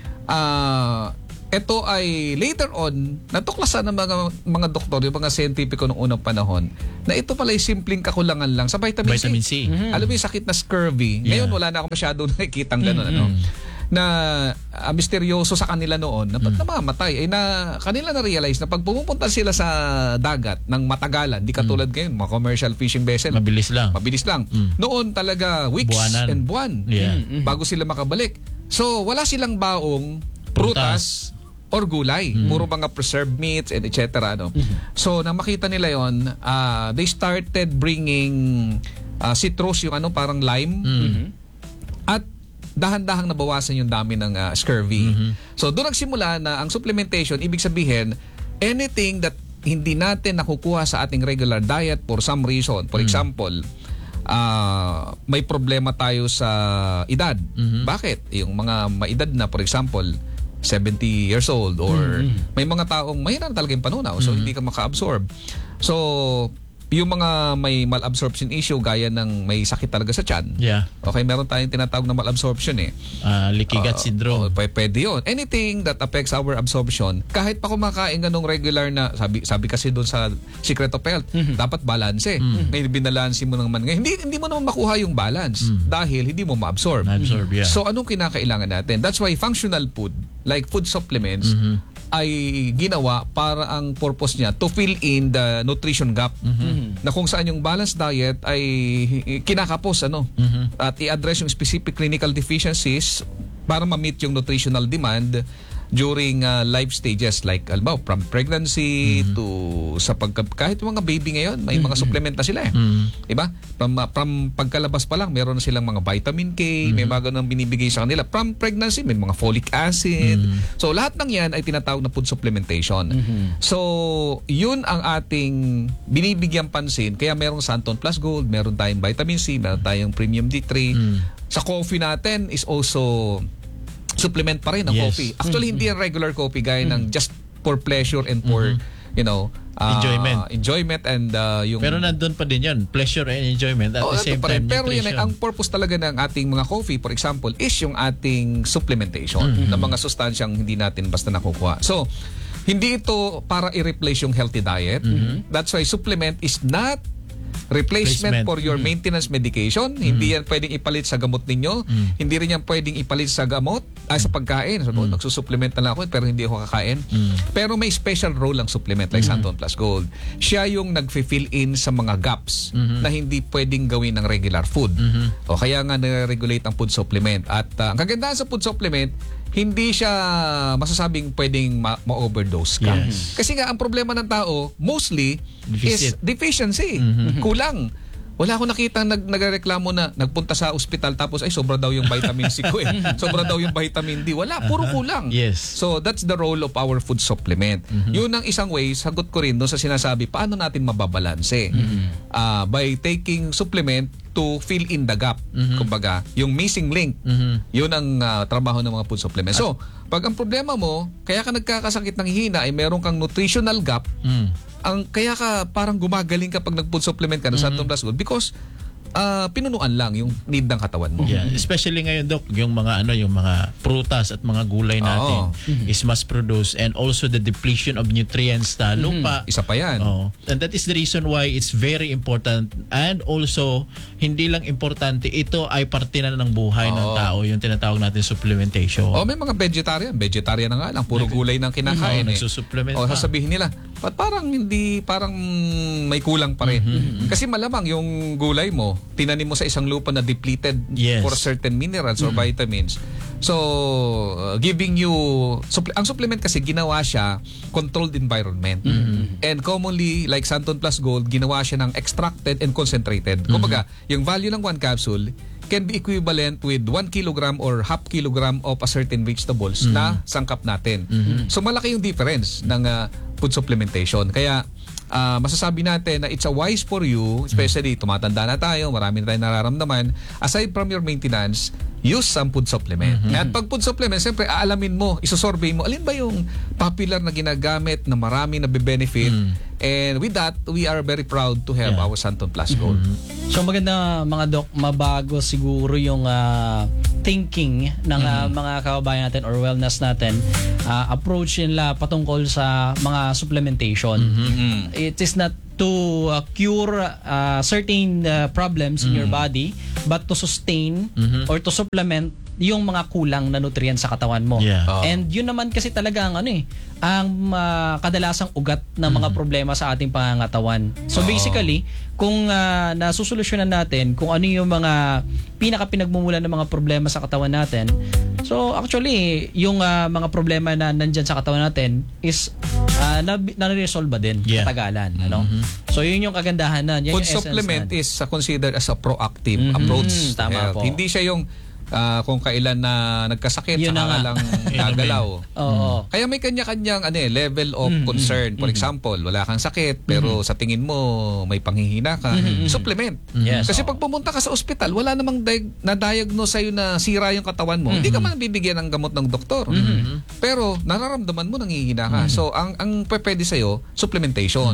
ah... Uh, ito ay later on natuklasan ng mga mga doktor, yung mga scientifico noong unang panahon, na ito pala ay simpleng kakulangan lang sa vitamin, Vitamin C. C. Alam mo yung sakit na scurvy. Ngayon Yeah. wala na ako masyadong nakikitang gano'n, ano, na uh, misteryoso sa kanila noon na ba't namamatay. Eh na kanila na-realize na pag pumupunta sila sa dagat ng matagalan, di katulad ngayon, mga commercial fishing vessel, Mabilis lang. mabilis lang. Noon talaga weeks Buwanan. and buwan Yeah. bago sila makabalik. So wala silang baong prutas or gulay. Puro mga preserved meats and et cetera. No? So, nang makita nila yon, uh, they started bringing uh, citrus, yung ano, parang lime. At dahan-dahang nabawasan yung dami ng uh, scurvy. So, doon nagsimula na ang supplementation, ibig sabihin, anything that hindi natin nakukuha sa ating regular diet for some reason. For example, uh, may problema tayo sa edad. Bakit? Yung mga maedad na, for example, seventy years old or may mga taong mahina na talaga yung panunaw, so hindi ka maka-absorb. So yung mga may malabsorption issue gaya ng may sakit talaga sa tiyan. Yeah. Okay, meron tayong tinatawag na malabsorption eh. Uh, leaky Uh, gut syndrome. oh, p- pwede yun. Anything that affects our absorption, kahit pa kumakain ka nung regular na, sabi sabi kasi doon sa Secret of Health, dapat balance eh. May binalansi mo naman ngayon. Hindi, hindi mo naman makuha yung balance dahil hindi mo ma-absorb. Na-absorb, yeah. So anong kinakailangan natin? That's why functional food, like food supplements, ay ginawa para ang purpose niya to fill in the nutrition gap. Na kung saan yung balanced diet ay kinakapos, ano, at i-address yung specific clinical deficiencies para ma-meet yung nutritional demand during uh, life stages, like alba from pregnancy to sa pagka, kahit mga baby ngayon may mga supplement na sila eh. Diba? From, uh, from pagkalabas pa lang meron na silang mga vitamin K, may mga ganun binibigay sa kanila. From pregnancy may mga folic acid. So lahat ng yan ay tinatawag na food supplementation. So yun ang ating binibigyan pansin, kaya merong Santon Plus Gold, meron tayong vitamin C, meron tayong Premium D three. Sa coffee natin is also supplement pa rin ng Yes. coffee. Actually, hindi yung regular coffee gaya ng just for pleasure and for, you know, uh, Enjoyment. enjoyment and uh, yung... Pero nandun pa din yun. Pleasure and enjoyment at Oh, the same ito pa rin. time Pero yun, nutrition. ang purpose talaga ng ating mga coffee, for example, is yung ating supplementation ng mga sustansyang hindi natin basta nakukuha. So, Hindi ito para i-replace yung healthy diet. Mm-hmm. That's why supplement is not replacement, Replacement. for your Mm. maintenance medication. Hindi yan pwedeng ipalit sa gamot ninyo. Mm. Hindi rin yan pwedeng ipalit sa gamot, ay sa pagkain. So, Mm. nagsusupplement na lang ako pero hindi ako kakain. Mm. Pero may special role ang supplement like Mm. Santon Plus Gold. Siya yung nag-fill in sa mga gaps Mhm. na hindi pwedeng gawin ng regular food. Mhm. O kaya nga nare-regulate ang food supplement. At uh, ang kagandahan sa food supplement, hindi siya masasabing pwedeng ma- ma-overdose ka. Yes. Kasi nga, ang problema ng tao, mostly, is Deficit. deficiency. Mhm. Kulang. Wala akong nakita nag nagreklamo na nagpunta sa ospital tapos ay sobra daw yung vitamin C ko eh. Sobra daw yung vitamin D. Wala, puro kulang. Yes. So that's the role of our food supplement. Yun ang isang way, sagot ko rin doon sa sinasabi, paano natin mababalanse? Ah, by taking supplement to fill in the gap. Kumbaga, yung missing link. Mhm. Yun ang ah, trabaho ng mga food supplement. So, pag ang problema mo, kaya ka nagkakasakit ng hina ay meron kang nutritional gap, Mm. ang kaya ka parang gumagaling kapag nag-food supplement ka ng Santon Plus Gold because ah, pinunuan lang yung need ng katawan mo. Yeah, especially ngayon, Doc, yung mga ano, yung mga prutas at mga gulay natin Oo. is mass produced, and also the depletion of nutrients sa lupa. Isa pa yan. Oh, and that is the reason why it's very important, and also hindi lang importante, ito ay parte na ng buhay ng Oo. tao, yung tinatawag natin supplementation. O may mga vegetarian, vegetarian na nga lang, puro gulay ng kinakain Oo, eh. nagsusupplement O pa. sasabihin nila, ba't parang hindi, parang may kulang pa rin. Kasi malamang yung gulay mo, tinanim mo sa isang lupa na depleted Yes. for certain minerals or vitamins. So, uh, giving you, supple- ang supplement kasi ginawa siya controlled environment. And commonly, like Santon Plus Gold, ginawa siya ng extracted and concentrated. Kumbaga, yung value ng one capsule can be equivalent with one kilogram or half kilogram of a certain vegetables na sangkap natin. So malaki yung difference ng uh, food supplementation. Kaya ah, masasabi natin na it's a wise for you, especially tumatanda na tayo, marami na tayong nararamdaman, aside from your maintenance, use some food supplement. At pag food supplement, siyempre aalamin mo, isusurvey mo, alin ba yung popular na ginagamit na marami na benefit. And with that, we are very proud to have Yeah. our Santon Plus Gold. So maganda mga dok, mabago siguro yung ah, thinking ng ah, mga kababayan natin or wellness natin, ah, approach nila patungkol sa mga supplementation. It is not to uh, cure uh, certain uh, problems in your body, but to sustain or to supplement yung mga kulang na nutrients sa katawan mo. Yeah. Oo. And yun naman kasi talaga ang ano eh, ang uh, kadalasang ugat ng mga problema sa ating pangangatawan. So basically, kung uh, nasusolusyonan natin kung ano yung mga pinaka pinagmumulan ng mga problema sa katawan natin, so actually, yung uh, mga problema na nandyan sa katawan natin is uh, na, na-resolve ba din Yeah. katagalan. Ano? So yun yung kagandahan na. Yan Food yung essence supplement na. is uh, considered as a proactive Mhm. approach. to Tama health. po. Hindi siya yung ah, kung kailan na nagkasakit Yun saka na ka nga. lang gagalaw. Oo. Kaya may kanya-kanyang ano eh, level of concern. For example, wala kang sakit pero sa tingin mo may panghihina ka, supplement. Yes, Kasi oo. pag pumunta ka sa ospital, wala namang diag- na-diagnose sa'yo na sira yung katawan mo. Hindi ka man bibigyan ng gamot ng doktor. Pero nararamdaman mo nanghihina ka. So ang ang pwede sa'yo, supplementation.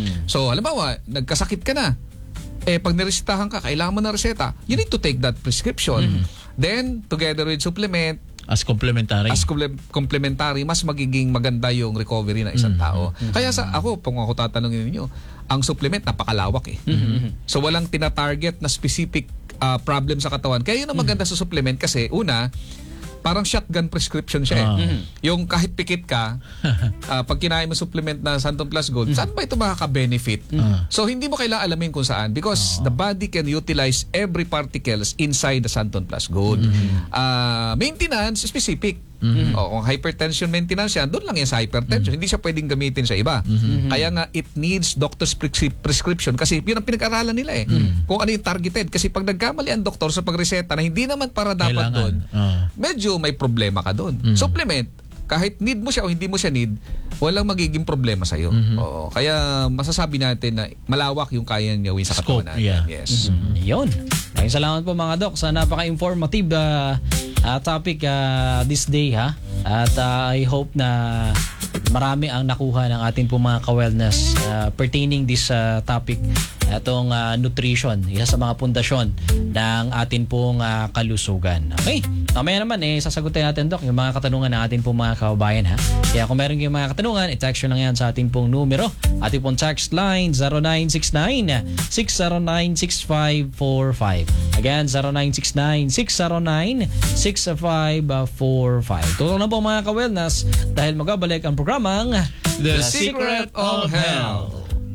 So halimbawa, nagkasakit ka na. Eh pag niresetahan ka, kailangan mo ng reseta. You need to take that prescription. Then, together with supplement, As complementary. as comple- complementary, mas magiging maganda yung recovery ng isang tao. Kaya sa ako, kung ako tatanungin niyo, ang supplement napakalawak eh. So walang tina-target na specific ah, problem sa katawan. Kaya yun ang maganda sa supplement kasi una, parang shotgun prescription siya eh. Ah. Yung kahit pikit ka, ah, pag kinain mo supplement na Santon Plus Gold, saan ba ito makaka-benefit? So hindi mo kailangan alamin kung saan because the body can utilize every particles inside the Santon Plus Gold. Ah, maintenance specific. O, kung hypertension maintenance yan, doon lang yan sa hypertension. Hindi siya pwedeng gamitin sa iba. Kaya nga, it needs doctor's prescri- prescription kasi yun ang pinag-aralan nila eh. Kung ano yung targeted. Kasi pag nagkamali ang doktor sa pagreseta na hindi naman para dapat Kailangan. doon, Ah. medyo may problema ka doon. Supplement, kahit need mo siya o hindi mo siya need, walang magiging problema sa'yo. Oo. Kaya masasabi natin na malawak yung kaya niya gawin sa Scope, katawan natin. yeah. Yes. Yun. Maraming salamat po mga dok sa napaka-informative uh, uh, topic uh, this day ha. At uh, I hope na marami ang nakuha ng ating po mga ka-wellness uh, pertaining this uh, topic, itong uh, nutrition, isa sa mga pundasyon ng ating pong uh, kalusugan. Okay? Mamaya naman, eh, sasagutin natin, Doc, yung mga katanungan ng ating pong mga kababayan, ha? Kaya kung meron kayong mga katanungan, i-text nyo lang yan sa ating pong numero. Ating pong text line, zero nine six nine, six zero nine, six five four five. Again, zero nine six nine, six zero nine, six five four five. Tulong na po mga ka-wellness dahil magbabalik ang programang The Secret of Health.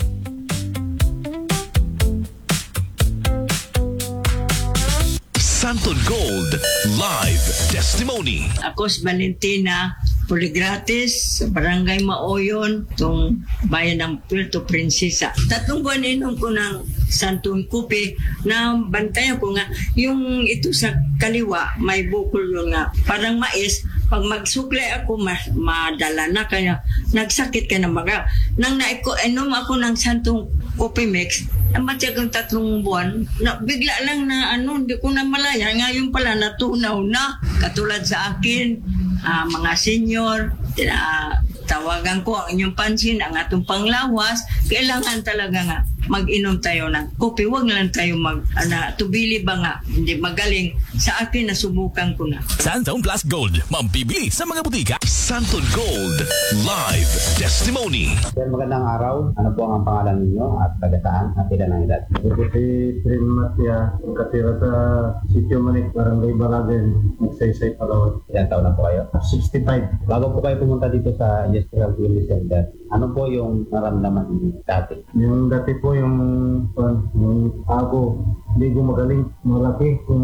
Santon Gold Live Testimony. Ako si Valentina Poligratis sa Barangay Maoyon, itong bayan ng Puerto Princesa. Tatlong buwan inom ko ng Santon Kupi na bantayan ko nga yung ito sa kaliwa, may bukol yun nga. Parang mais, pag magsuklay ako, mas madala na kaya nagsakit ka na maga. Nang nainom ako ng Santon Kupi Mix, namatyagang tatlong buwan, na, bigla lang na ano, hindi ko na malaya. Ngayon pala natunaw na, katulad sa akin, uh, mga senior, uh, tawagan ko ang inyong pansin, ang atong panglawas, kailangan talaga nga mag-inom tayo ng kopi. Huwag lang tayo mag, ana, tubili ba nga, hindi magaling. Sa akin, nasubukan ko na. Santon Plus Gold, mambibili sa mga butika. Santon Gold Live Testimony. Sir, magandang araw. Ano po ang pangalan ninyo at taga saan at ilan ang edad? Ito si Trin Matia, katira sa Sitio Manik, Barangay Balagen, Magsaysay, Palawan. Ilan taon na po kayo? sixty-five. Bago po kayo pumunta dito sa Industrial Wellness Center, ano po yung naramdaman niyo dati? Yung dati po yung, uh, yung ako, hindi ko magaling, malaki. Kung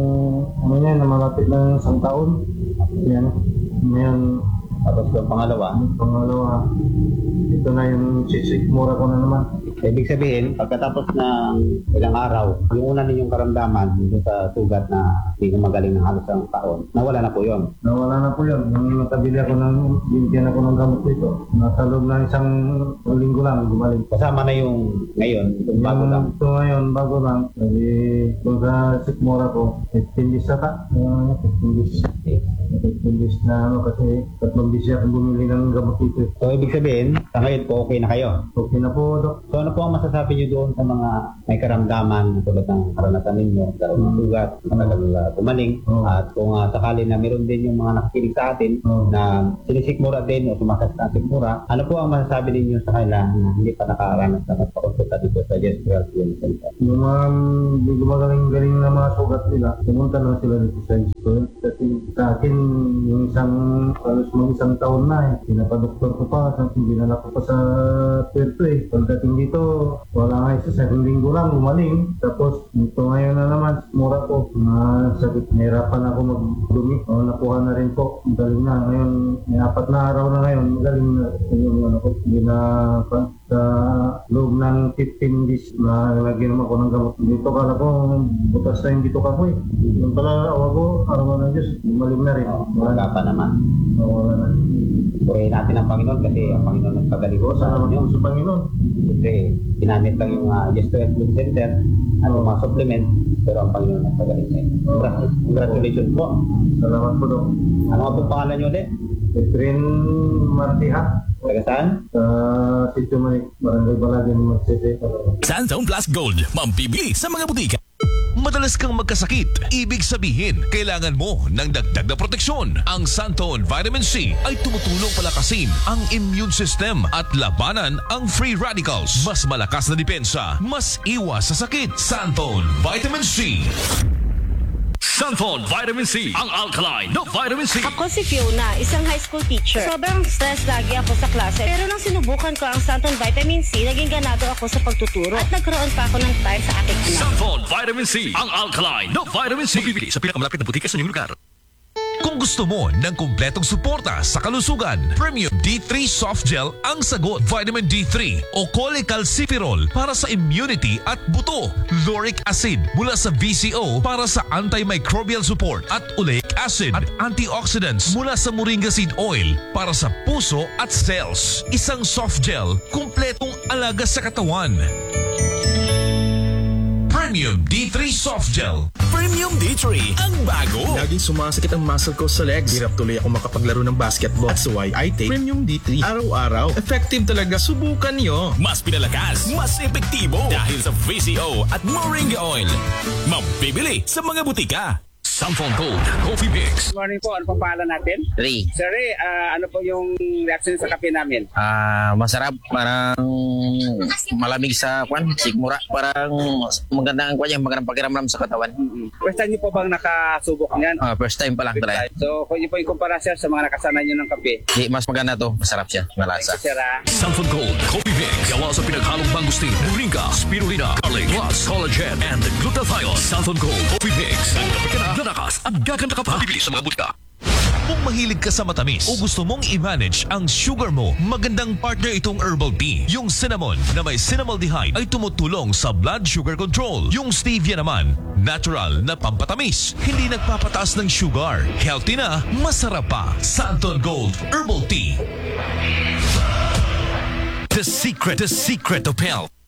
ano yan, na malapit ng isang taon. Yan. Ngayon, Tapos yung pangalawa, pangalawa, ito na yung sisikmura ko na naman. ibig sabihin, pagkatapos ng ilang araw, yung una ninyong karamdaman dito sa sugat na hindi ko magaling ng halos ang taon, nawala na po yun. Nawala na po yun. Nung natabili ako ng, binigyan ako ng gamot dito, nasa loob ng isang linggo lang, gumaling. Kasama na yung ngayon, itong bago lang. Ito ngayon, bago lang. Kasi kung sa sikmura ko, fifteen days ata. Uh, fifteen days. fifteen days na ano, kasi tatlong days ako bumili ng gamot dito. So, ibig sabihin, sa ngayon po okay na kayo. Okay na po, Dok. So, ano po ang masasabi niyo doon sa mga may karamdaman tulad ng karanasan ninyo, karoon ng sugat, matagal uh, gumaling, Oh. at kung uh, sakali na meron din yung mga nakikinig sa atin Oh. na sinisikmura din o sumakit sa sikmura, ano po ang masasabi ninyo sa kanila na hindi pa nakaranas na magpakonsulta dito sa Industrial Wellness Center? Yung mga hindi gumagaling-galing na mga sugat nila, pumunta lang sila dito sa school. Kasi sa akin, yung isang, halos mga isang taon na eh. Pinapadoktor ko pa, binala ko pa sa Puerto eh. Pagdating dito, wala nga isa, sa linggo lang, gumaling. Tapos, ito ngayon na naman, mura ko. Na sakit, nahirapan ako magdumi. O, nakuha na rin po. Galing na. Ngayon, may apat na araw na ngayon, magaling na. Yung ano ko, hindi na pa. Sa loob ng fifteen days na naginom ako ng gamot. Dito kala ko, butas na yung dito ka ko eh. Yung pala, awa ko, araw na Diyos, gumaling na rin. Wala pa naman. Wala na. Purihin natin ang Panginoon kasi ang Panginoon ang kagaling ko sa Salamat inyo. po sa Panginoon. Kasi ginamit lang yung uh, Industrial Wellness Center at yung mga supplement, pero ang Panginoon ang kagaling sa inyo. Congra- Congratulations po. Salamat po, Dok. Ano nga po pangalan nyo ulit? Petrin Martiha. Taga saan? Sa Sitio Manik, Barangay Balagen, Magsaysay, Palawan. Santon Plus Gold, mambibili sa mga butika. Madalas kang magkasakit, ibig sabihin, kailangan mo ng dagdag na proteksyon. Ang Santon Vitamin C ay tumutulong palakasin ang immune system at labanan ang free radicals. Mas malakas na depensa, mas iwas sa sakit. Santon Vitamin C. Santon Vitamin C, ang alkaline na vitamin C. Ako si Fiona, isang high school teacher. Sobrang stress lagi ako sa klase. Pero nang sinubukan ko ang Santon Vitamin C, naging ganado ako sa pagtuturo. At nagkaroon pa ako ng time sa aking anak. Santon Vitamin C, ang alkaline na vitamin C. Bibili sa pinakamalapit na butika sa inyong lugar. Kung gusto mo ng kumpletong suporta sa kalusugan, Premium D three Soft Gel ang sagot. Vitamin D three o cholecalciferol para sa immunity at buto. Lauric acid mula sa V C O para sa antimicrobial support at oleic acid at antioxidants mula sa moringa seed oil para sa puso at cells. Isang soft gel, kumpletong alaga sa katawan. Premium D three Soft Gel. Premium D three, ang bago. Laging sumasakit ang muscle ko sa legs. Hirap tuloy ako makapaglaro ng basketball. That's why I take Premium D three. Araw-araw. Effective talaga. Subukan nyo. Mas pinalakas, mas epektibo dahil sa V C O at Moringa Oil. Mabibili sa mga butika. Santon Gold Coffee Mix. Good morning po. Ano pong pangalan natin? Ray. Sir Ray, ah, ano po yung reaction sa kape namin? Ah, masarap, parang malamig sa kwan, sigmura, parang maganda ang kwan yung magandang pakiramdam sa katawan. Mm-hmm. First time niyo po bang nakasubok niyan? Ah, first time pa lang talaga. So, kung niyo po ikumpara sir sa mga nakasanay niyo ng kape. Di, mas maganda to, masarap siya, malasa. Sir, ah. Santon Gold Coffee Mix. Gawa sa pinaghalong mangustin, moringa, spirulina, garlic, plus collagen, and glutathione. Santon Gold Coffee Mix. Ang kape ka na, lalakas at gaganda ka pa. Bibili sa mga butika. Kung mahilig ka sa matamis o gusto mong i-manage ang sugar mo, magandang partner itong herbal tea. Yung cinnamon na may cinnamaldehyde ay tumutulong sa blood sugar control. Yung stevia naman, natural na pampatamis. Hindi nagpapataas ng sugar. Healthy na, masarap pa. Santon Gold Herbal Tea. The secret, the secret of health.